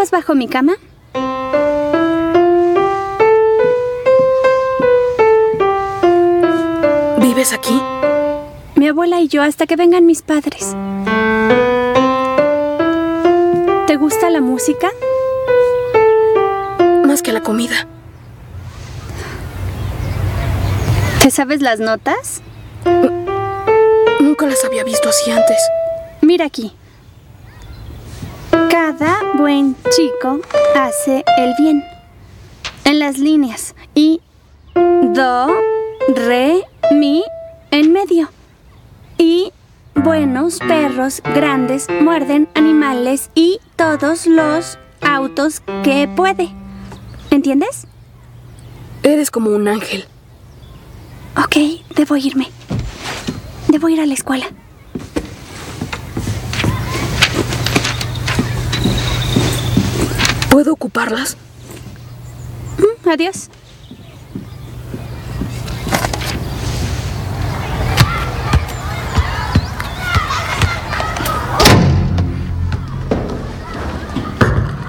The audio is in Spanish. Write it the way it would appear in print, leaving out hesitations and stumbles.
¿Estás bajo mi cama? ¿Vives aquí? Mi abuela y yo hasta que vengan mis padres. ¿Te gusta la música? Más que la comida. ¿Te sabes las notas? Nunca las había visto así antes. Mira aquí. Cada buen chico hace el bien. En las líneas. Y do, re, mi en medio. Y buenos perros grandes muerden animales y todos los autos que puede. ¿Entiendes? Eres como un ángel. Ok, debo irme. Debo ir a la escuela. ¿Puedo ocuparlas? Adiós.